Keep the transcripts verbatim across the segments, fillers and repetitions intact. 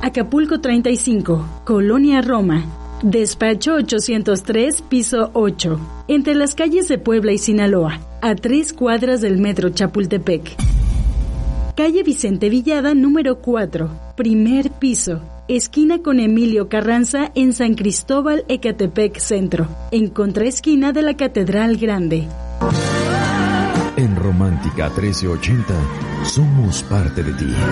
Acapulco treinta y cinco, Colonia Roma. Despacho ochocientos tres, piso ocho, entre las calles de Puebla y Sinaloa, a tres cuadras del metro Chapultepec. Calle Vicente Villada, número cuatro, primer piso, esquina con Emilio Carranza en San Cristóbal, Ecatepec Centro, en contraesquina de la Catedral Grande. En Romántica trece ochenta, somos parte de ti.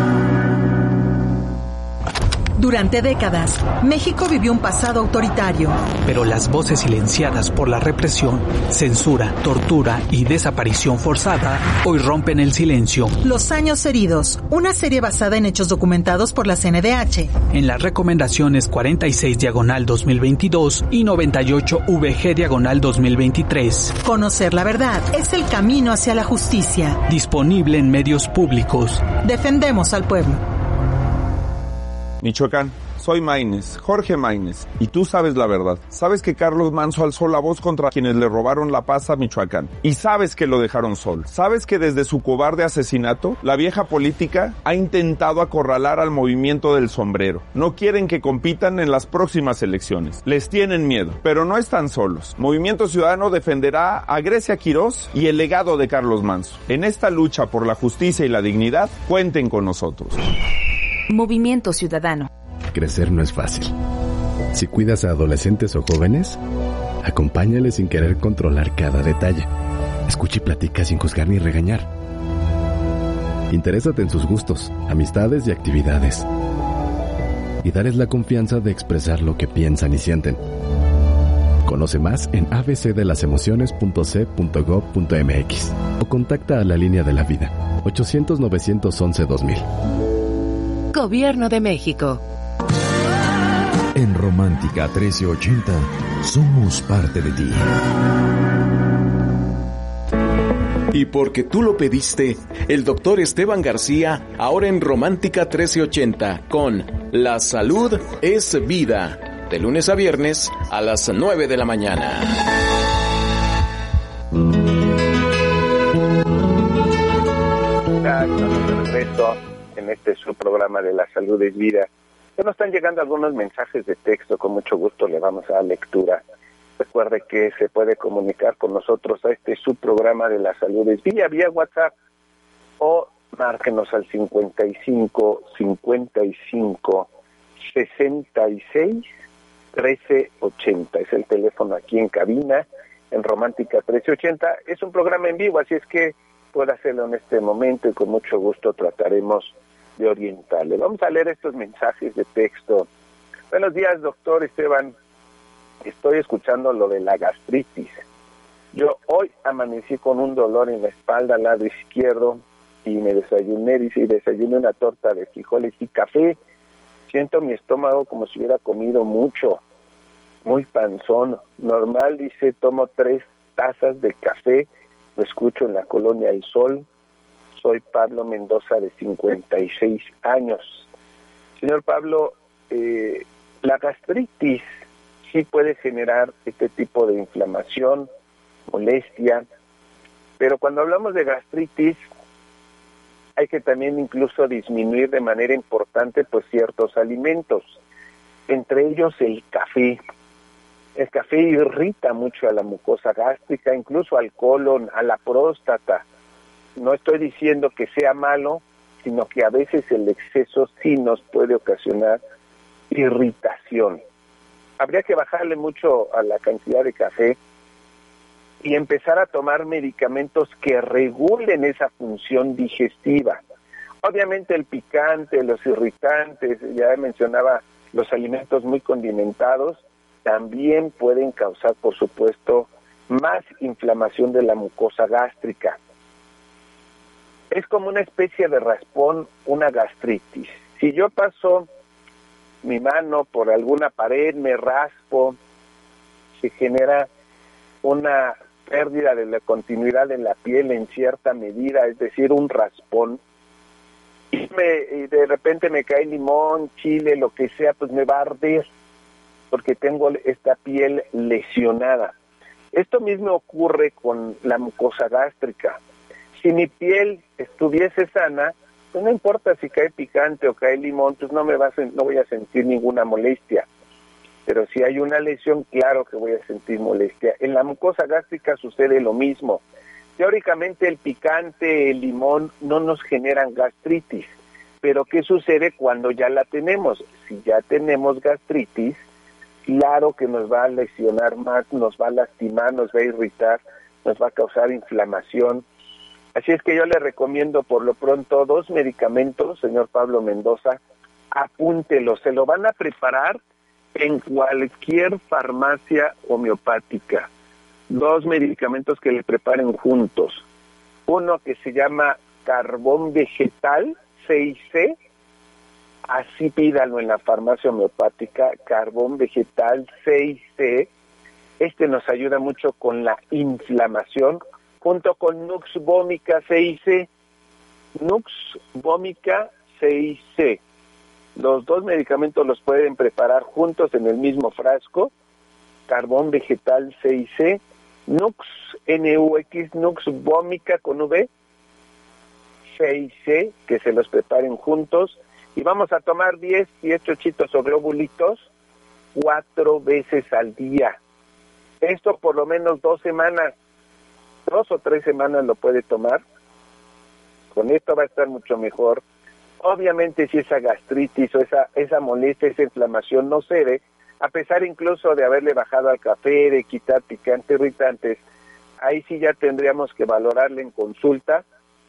Durante décadas, México vivió un pasado autoritario. Pero las voces silenciadas por la represión, censura, tortura y desaparición forzada hoy rompen el silencio. Los años heridos, una serie basada en hechos documentados por la C N D H. En las recomendaciones cuarenta y seis diagonal dos mil veintidós y noventa y ocho V G diagonal dos mil veintitrés. Conocer la verdad es el camino hacia la justicia. Disponible en medios públicos. Defendemos al pueblo. Michoacán, soy Maínez, Jorge Maínez, y tú sabes la verdad. Sabes que Carlos Manzo alzó la voz contra quienes le robaron la paz a Michoacán. Y sabes que lo dejaron solo. Sabes que desde su cobarde asesinato, la vieja política ha intentado acorralar al movimiento del sombrero. No quieren que compitan en las próximas elecciones. Les tienen miedo, pero no están solos. Movimiento Ciudadano defenderá a Grecia Quirós y el legado de Carlos Manzo. En esta lucha por la justicia y la dignidad, cuenten con nosotros. Movimiento Ciudadano. Crecer no es fácil. Si cuidas a adolescentes o jóvenes, acompáñales sin querer controlar cada detalle. Escucha y platica sin juzgar ni regañar. Interésate en sus gustos, amistades y actividades. Y darles la confianza de expresar lo que piensan y sienten. Conoce más en a b c de las emociones punto c punto gov punto m x o contacta a la línea de la vida ochocientos, novecientos once, dos mil. Gobierno de México. En Romántica trece ochenta, somos parte de ti. Y porque tú lo pediste, el doctor Esteban García, ahora en Romántica trece ochenta, con La Salud es Vida, de lunes a viernes a las nueve de la mañana. Estamos de regreso en este su programa de La Salud es Vida. Ya nos están llegando algunos mensajes de texto, con mucho gusto le vamos a dar lectura. Recuerde que se puede comunicar con nosotros a este su programa de La Salud es Vida vía WhatsApp o márquenos al cincuenta y cinco, cincuenta y cinco, sesenta y seis, trece ochenta. Es el teléfono aquí en cabina, en Romántica trece ochenta. Es un programa en vivo, así es que puede hacerlo en este momento y con mucho gusto trataremos de orientarle. Vamos a leer estos mensajes de texto. Buenos días, doctor Esteban. Estoy escuchando lo de la gastritis. Yo hoy amanecí con un dolor en la espalda al lado izquierdo y me desayuné, dice, y desayuné una torta de frijoles y café. Siento mi estómago como si hubiera comido mucho, muy panzón. Normal, dice, tomo tres tazas de café, lo escucho en la Colonia El Sol. Soy Pablo Mendoza, de cincuenta y seis años. Señor Pablo, eh, la gastritis sí puede generar este tipo de inflamación, molestia, pero cuando hablamos de gastritis hay que también incluso disminuir de manera importante pues ciertos alimentos, entre ellos el café. El café irrita mucho a la mucosa gástrica, incluso al colon, a la próstata. No estoy diciendo que sea malo, sino que a veces el exceso sí nos puede ocasionar irritación. Habría que bajarle mucho a la cantidad de café y empezar a tomar medicamentos que regulen esa función digestiva. Obviamente el picante, los irritantes, ya mencionaba los alimentos muy condimentados, también pueden causar, por supuesto, más inflamación de la mucosa gástrica. Es como una especie de raspón, una gastritis. Si yo paso mi mano por alguna pared, me raspo, se genera una pérdida de la continuidad en la piel en cierta medida, es decir, un raspón. Y, me, y de repente me cae limón, chile, lo que sea, pues me va a arder, porque tengo esta piel lesionada. Esto mismo ocurre con la mucosa gástrica. Si mi piel estuviese sana, pues no importa si cae picante o cae limón, pues no me va a, no voy a sentir ninguna molestia. Pero si hay una lesión, claro que voy a sentir molestia. En la mucosa gástrica sucede lo mismo. Teóricamente el picante, el limón no nos generan gastritis, pero ¿qué sucede cuando ya la tenemos? Si ya tenemos gastritis, claro que nos va a lesionar más, nos va a lastimar, nos va a irritar, nos va a causar inflamación. Así es que yo le recomiendo por lo pronto dos medicamentos, señor Pablo Mendoza, apúntelo, se lo van a preparar en cualquier farmacia homeopática. Dos medicamentos que le preparen juntos. Uno que se llama carbón vegetal seis C, así pídalo en la farmacia homeopática, carbón vegetal seis C. Este nos ayuda mucho con la inflamación, junto con Nux Vomica seis C. Nux Vomica seis C. Los dos medicamentos los pueden preparar juntos en el mismo frasco. Carbón vegetal seis C, Nux, N U X, Nux Vomica con V, seis C, que se los preparen juntos. Y vamos a tomar diez, diez chochitos o globulitos cuatro veces al día. Esto por lo menos dos semanas, dos o tres semanas lo puede tomar. Con esto va a estar mucho mejor. Obviamente si esa gastritis o esa, esa molestia, esa inflamación no cede, a pesar incluso de haberle bajado al café, de quitar picantes, irritantes, ahí sí ya tendríamos que valorarle en consulta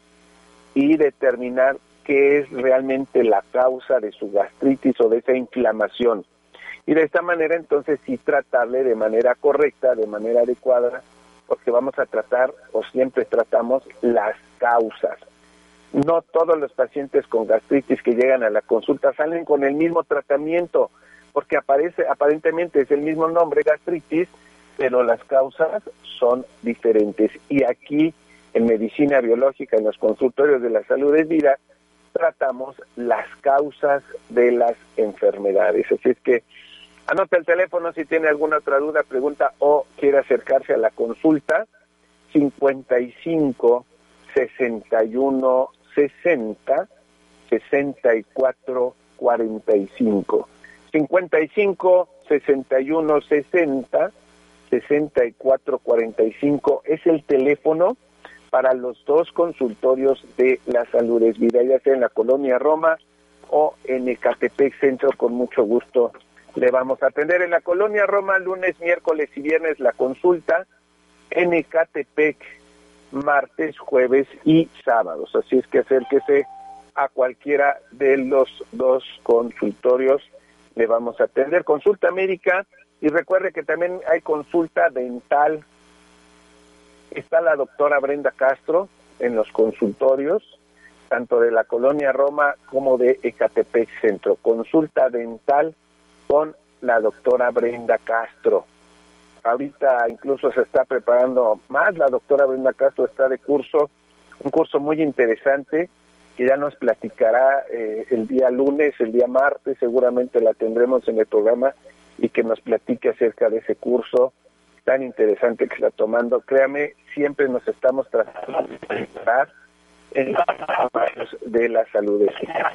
y determinar qué es realmente la causa de su gastritis o de esa inflamación. Y de esta manera entonces sí tratarle de manera correcta, de manera adecuada, porque vamos a tratar o siempre tratamos las causas. No todos los pacientes con gastritis que llegan a la consulta salen con el mismo tratamiento, porque aparece aparentemente es el mismo nombre, gastritis, pero las causas son diferentes. Y aquí, en medicina biológica, en los consultorios de la salud es vida, tratamos las causas de las enfermedades. Así es que anota el teléfono si tiene alguna otra duda, pregunta o quiere acercarse a la consulta, cincuenta y cinco, sesenta y uno, sesenta, sesenta y cuatro, cuarenta y cinco. cincuenta y cinco, sesenta y uno, sesenta, sesenta y cuatro, cuarenta y cinco es el teléfono para los dos consultorios de la Salud es Vida, ya sea en la Colonia Roma o en Ecatepec Centro. Con mucho gusto le vamos a atender. En la Colonia Roma, lunes, miércoles y viernes la consulta, en Ecatepec martes, jueves y sábados. Así es que acérquese a cualquiera de los dos consultorios, le vamos a atender. Consulta médica, y recuerde que también hay consulta dental. Está la doctora Brenda Castro en los consultorios, tanto de la Colonia Roma como de Ecatepec Centro. Consulta dental con la doctora Brenda Castro. Ahorita incluso se está preparando más, la doctora Brenda Castro está de curso, un curso muy interesante que ya nos platicará eh, el día lunes, el día martes, seguramente la tendremos en el programa, y que nos platique acerca de ese curso tan interesante que está tomando. Créame, siempre nos estamos tratando de preparar en los ámbitos de la salud.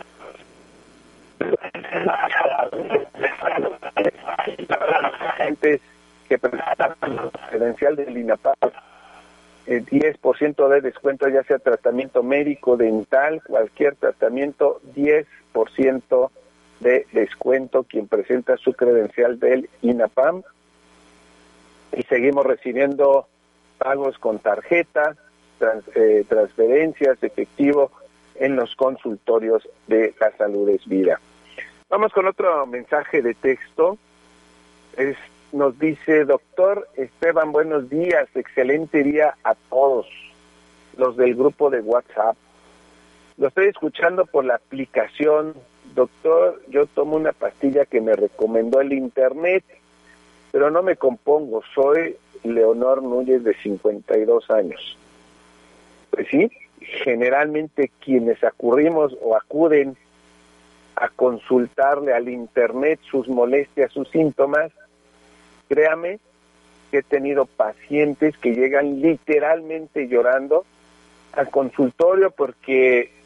Agentes que presentan credencial del INAPAM, el diez por ciento de descuento, ya sea tratamiento médico, dental, cualquier tratamiento, diez por ciento de descuento quien presenta su credencial del INAPAM. Y seguimos recibiendo pagos con tarjeta, trans, eh, transferencias, efectivo en los consultorios de la Salud es Vida. Vamos con otro mensaje de texto. Es, nos dice: doctor Esteban, buenos días, excelente día a todos los del grupo de WhatsApp. Lo estoy escuchando por la aplicación. Doctor, yo tomo una pastilla que me recomendó el internet, pero no me compongo. Soy Leonor Núñez, de cincuenta y dos años. Pues sí, generalmente quienes acurrimos o acuden a consultarle al internet sus molestias, sus síntomas, créame que he tenido pacientes que llegan literalmente llorando al consultorio porque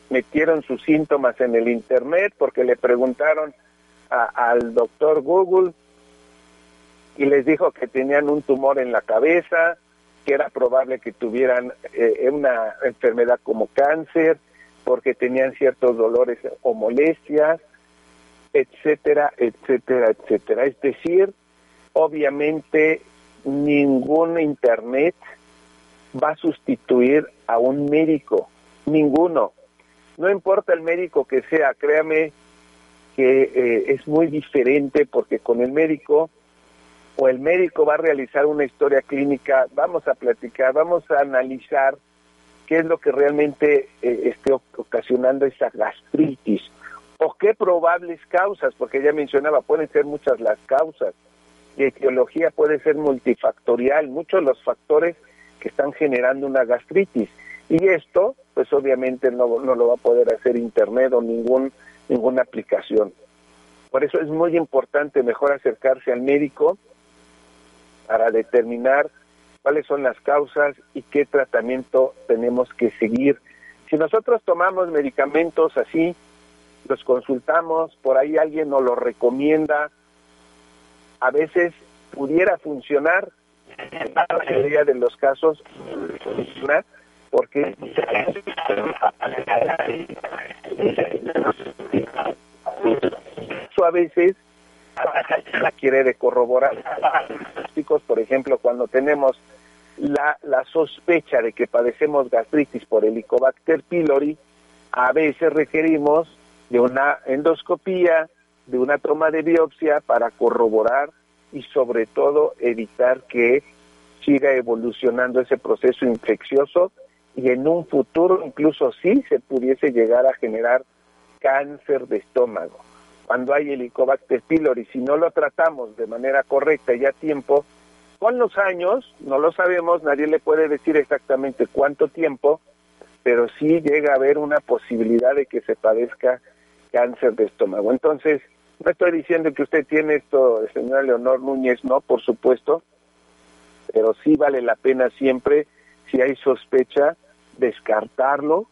metieron sus síntomas en el internet porque le preguntaron a, al doctor Google y les dijo que tenían un tumor en la cabeza, que era probable que tuvieran eh, una enfermedad como cáncer, porque tenían ciertos dolores o molestias, etcétera, etcétera, etcétera. Es decir, obviamente ningún internet va a sustituir a un médico, ninguno. No importa el médico que sea, créame que eh, es muy diferente, porque con el médico o el médico va a realizar una historia clínica, vamos a platicar, vamos a analizar qué es lo que realmente eh, esté ocasionando esa gastritis o qué probables causas, porque ya mencionaba, pueden ser muchas las causas, la etiología puede ser multifactorial, muchos los factores que están generando una gastritis, y esto pues obviamente no, no lo va a poder hacer internet o ningún ninguna aplicación. Por eso es muy importante mejor acercarse al médico para determinar cuáles son las causas y qué tratamiento tenemos que seguir. Si nosotros tomamos medicamentos así, los consultamos, por ahí alguien nos lo recomienda, a veces pudiera funcionar, en la mayoría de los casos funciona, porque eso a veces la quiere de corroborar. Por ejemplo, cuando tenemos la, la sospecha de que padecemos gastritis por Helicobacter pylori, a veces requerimos de una endoscopía, de una toma de biopsia para corroborar y sobre todo evitar que siga evolucionando ese proceso infeccioso y en un futuro incluso sí se pudiese llegar a generar cáncer de estómago. Cuando hay Helicobacter pylori, si no lo tratamos de manera correcta y a tiempo, con los años, no lo sabemos, nadie le puede decir exactamente cuánto tiempo, pero sí llega a haber una posibilidad de que se padezca cáncer de estómago. Entonces, no estoy diciendo que usted tiene esto, señora Leonor Núñez, no, por supuesto, pero sí vale la pena siempre, si hay sospecha, descartarlo,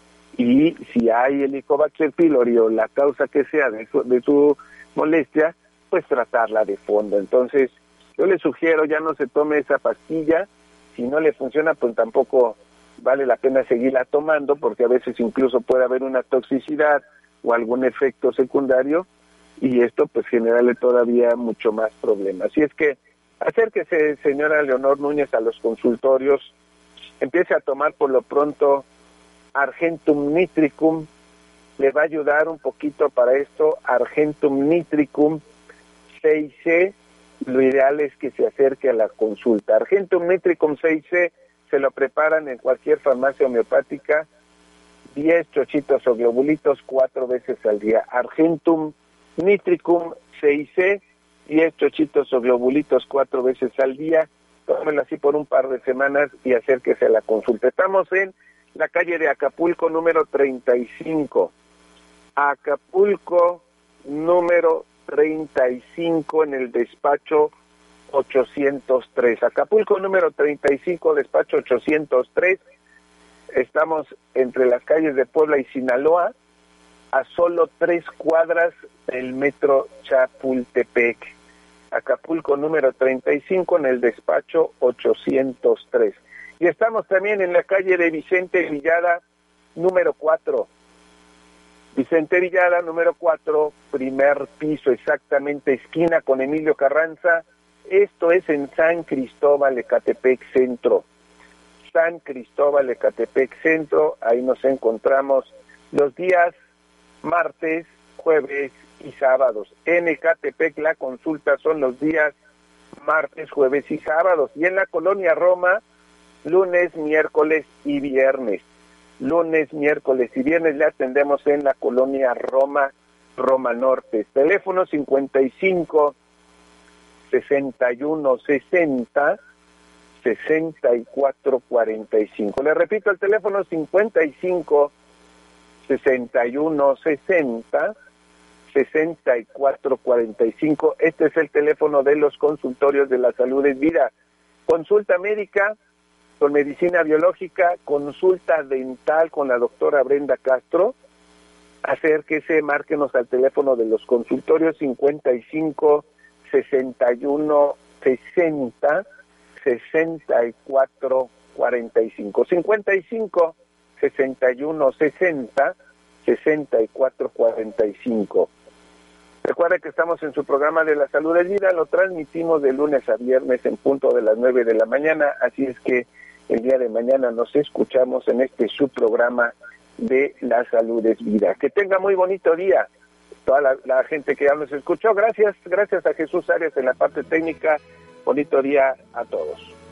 y si hay Helicobacter pylori o la causa que sea de su, de su molestia, pues tratarla de fondo. Entonces, yo le sugiero, ya no se tome esa pastilla, si no le funciona, pues tampoco vale la pena seguirla tomando, porque a veces incluso puede haber una toxicidad o algún efecto secundario, y esto pues generarle todavía mucho más problemas. Así es que acérquese, señora Leonor Núñez, a los consultorios, empiece a tomar por lo pronto Argentum nitricum, le va a ayudar un poquito para esto, Argentum nitricum seis C, lo ideal es que se acerque a la consulta. Argentum nitricum seis C se lo preparan en cualquier farmacia homeopática, diez chochitos o globulitos cuatro veces al día. Argentum nitricum seis C, diez chochitos o globulitos cuatro veces al día, tómelo así por un par de semanas y acérquese a la consulta. Estamos en la calle de Acapulco número treinta y cinco, Acapulco número treinta y cinco, en el despacho ochocientos tres, Acapulco número treinta y cinco, despacho ochocientos tres. Estamos entre las calles de Puebla y Sinaloa, a solo tres cuadras del metro Chapultepec. Acapulco número treinta y cinco, en el despacho ochocientos tres. Y estamos también en la calle de Vicente Villada número cuatro. Vicente Villada número cuatro, primer piso, exactamente esquina con Emilio Carranza. Esto es en San Cristóbal, Ecatepec Centro. San Cristóbal, Ecatepec Centro, ahí nos encontramos los días martes, jueves y sábados. En Ecatepec la consulta son los días martes, jueves y sábados. Y en la colonia Roma, lunes, miércoles y viernes. Lunes, miércoles y viernes le atendemos en la colonia Roma, Roma Norte. Teléfono cincuenta y cinco, sesenta y uno, sesenta, sesenta y cuatro cuarenta y cinco. Le repito, el teléfono cincuenta y cinco, sesenta y uno, sesenta, sesenta y cuatro cuarenta y cinco. Este es el teléfono de los consultorios de La Salud es Vida. Consulta médica con medicina biológica, consulta dental con la doctora Brenda Castro. Acérquese, márquenos al teléfono de los consultorios cincuenta y cinco, sesenta y uno, sesenta, sesenta y cuatro, cuarenta y cinco. cincuenta y cinco, sesenta y uno, sesenta, sesenta y cuatro, cuarenta y cinco. Recuerde que estamos en su programa de La Salud es Vida, lo transmitimos de lunes a viernes en punto de las nueve de la mañana, así es que el día de mañana nos escuchamos en este subprograma de La Salud es Vida. Que tenga muy bonito día toda la, la gente que ya nos escuchó. Gracias, gracias a Jesús Arias en la parte técnica. Bonito día a todos.